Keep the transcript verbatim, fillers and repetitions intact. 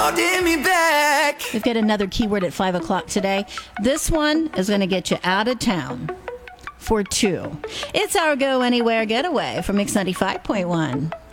holding me back. We've got another keyword at five o'clock today. This one is going to get you out of town for two. It's our Go Anywhere Getaway from Mix ninety-five point one.